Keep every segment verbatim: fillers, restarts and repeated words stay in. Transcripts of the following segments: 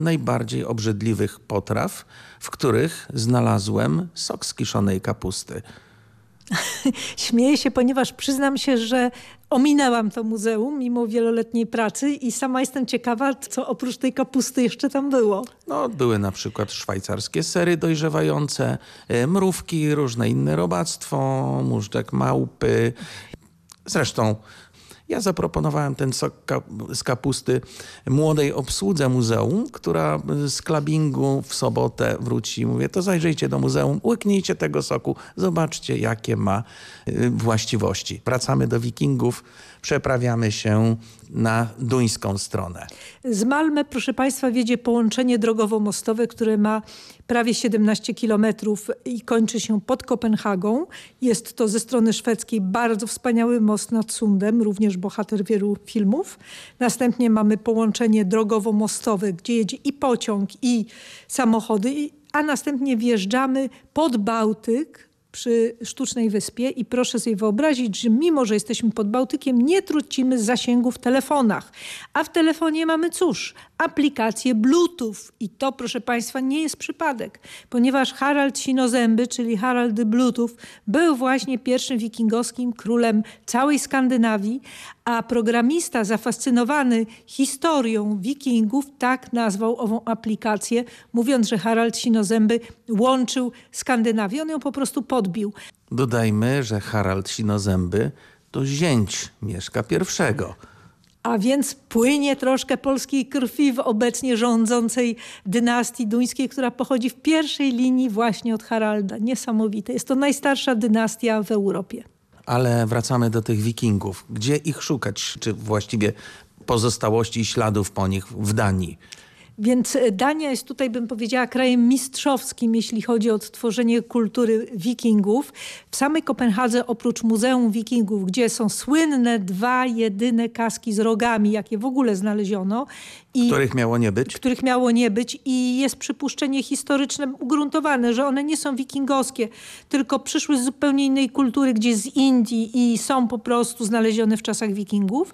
najbardziej obrzydliwych potraw, w których znalazłem sok z kiszonej kapusty. Śmieję się, ponieważ przyznam się, że ominęłam to muzeum mimo wieloletniej pracy i sama jestem ciekawa, co oprócz tej kapusty jeszcze tam było. No, były na przykład szwajcarskie sery dojrzewające, mrówki, różne inne robactwo, móżdżek małpy. Zresztą ja zaproponowałem ten sok z kapusty młodej obsłudze muzeum, która z klabingu w sobotę wróci. Mówię, to zajrzyjcie do muzeum, łyknijcie tego soku, zobaczcie jakie ma właściwości. Wracamy do Wikingów, przeprawiamy się na duńską stronę. Z Malmö, proszę Państwa, wiedzie połączenie drogowo-mostowe, które ma prawie siedemnaście kilometrów i kończy się pod Kopenhagą. Jest to ze strony szwedzkiej bardzo wspaniały most nad Sundem, również bohater wielu filmów. Następnie mamy połączenie drogowo-mostowe, gdzie jedzie i pociąg, i samochody, a następnie wjeżdżamy pod Bałtyk, przy Sztucznej Wyspie i proszę sobie wyobrazić, że mimo, że jesteśmy pod Bałtykiem, nie tracimy zasięgu w telefonach. A w telefonie mamy cóż? Aplikację Bluetooth. I to, proszę Państwa, nie jest przypadek, ponieważ Harald Sinozęby, czyli Harald the Bluetooth, był właśnie pierwszym wikingowskim królem całej Skandynawii, a programista zafascynowany historią wikingów tak nazwał ową aplikację, mówiąc, że Harald Sinozęby łączył Skandynawię. On ją po prostu podbił. Dodajmy, że Harald Sinozęby to zięć Mieszka pierwszego. A więc płynie troszkę polskiej krwi w obecnie rządzącej dynastii duńskiej, która pochodzi w pierwszej linii właśnie od Haralda. Niesamowite. Jest to najstarsza dynastia w Europie. Ale wracamy do tych Wikingów. Gdzie ich szukać? Czy właściwie pozostałości i śladów po nich w Danii? Więc Dania jest tutaj, bym powiedziała, krajem mistrzowskim, jeśli chodzi o odtworzenie kultury Wikingów. W samej Kopenhadze oprócz Muzeum Wikingów, gdzie są słynne dwa jedyne kaski z rogami, jakie w ogóle znaleziono. I których miało nie być? Których miało nie być i jest przypuszczenie historyczne ugruntowane, że one nie są wikingowskie, tylko przyszły z zupełnie innej kultury, gdzieś z Indii i są po prostu znalezione w czasach Wikingów.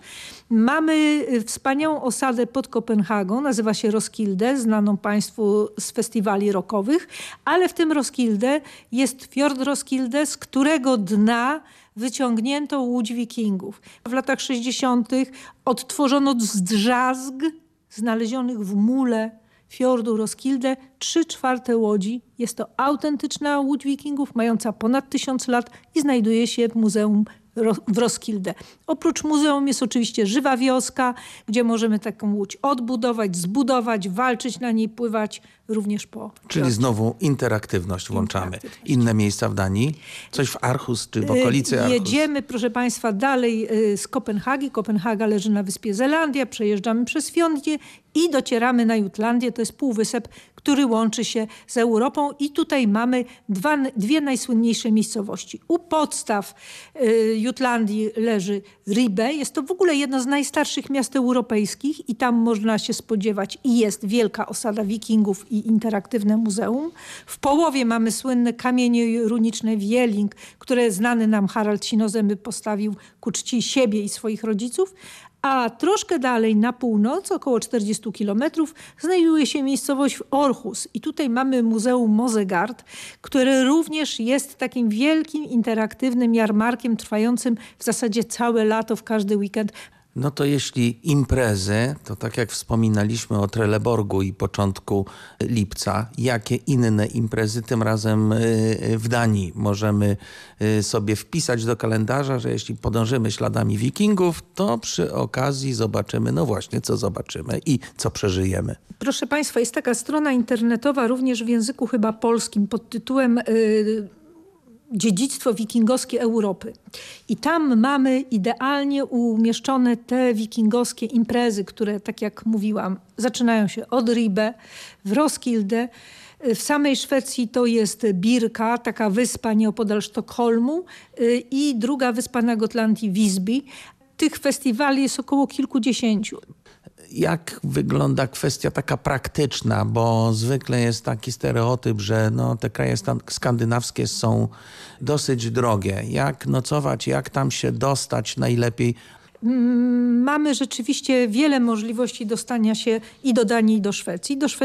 Mamy wspaniałą osadę pod Kopenhagą, nazywa się Roskilde, znaną Państwu z festiwali rockowych, ale w tym Roskilde jest fiord Roskilde, z którego dna wyciągnięto łódź Wikingów. W latach sześćdziesiątych odtworzono z drzazg znalezionych w mule fiordu Roskilde trzy czwarte łodzi. Jest to autentyczna łódź Wikingów, mająca ponad tysiąc lat i znajduje się w muzeum w Roskilde. Oprócz muzeum jest oczywiście żywa wioska, gdzie możemy taką łódź odbudować, zbudować, walczyć na niej, pływać również po... Czyli drodze. Znowu interaktywność włączamy. Interaktywność. Inne miejsca w Danii? Coś w Aarhus czy w okolicy Aarhus? Jedziemy, proszę Państwa, dalej z Kopenhagi. Kopenhaga leży na wyspie Zelandia. Przejeżdżamy przez Finlandię i docieramy na Jutlandię. To jest półwysep, który łączy się z Europą i tutaj mamy dwa, dwie najsłynniejsze miejscowości. U podstaw y, Jutlandii leży Ribe. Jest to w ogóle jedno z najstarszych miast europejskich i tam można się spodziewać i jest wielka osada Wikingów i interaktywne muzeum. W połowie mamy słynne kamienie runiczne Wieling, które znany nam Harald Sinozęby postawił ku czci siebie i swoich rodziców. A troszkę dalej na północ, około czterdzieści kilometrów, znajduje się miejscowość Aarhus. I tutaj mamy Muzeum Mosegard, które również jest takim wielkim, interaktywnym jarmarkiem trwającym w zasadzie całe lato, w każdy weekend. No to jeśli imprezy, to tak jak wspominaliśmy o Trelleborgu i początku lipca, jakie inne imprezy tym razem w Danii możemy sobie wpisać do kalendarza, że jeśli podążymy śladami Wikingów, to przy okazji zobaczymy, no właśnie, co zobaczymy i co przeżyjemy. Proszę Państwa, jest taka strona internetowa również w języku chyba polskim pod tytułem Yy, Dziedzictwo wikingowskie Europy. I tam mamy idealnie umieszczone te wikingowskie imprezy, które, tak jak mówiłam, zaczynają się od Ribe, w Roskilde. W samej Szwecji to jest Birka, taka wyspa nieopodal Sztokholmu, i druga wyspa na Gotlandii, Visby. Tych festiwali jest około kilkudziesięciu. Jak wygląda kwestia taka praktyczna, bo zwykle jest taki stereotyp, że no, te kraje skandynawskie są dosyć drogie. Jak nocować, jak tam się dostać najlepiej? Mamy rzeczywiście wiele możliwości dostania się i do Danii, i do Szwecji. Do Szwecji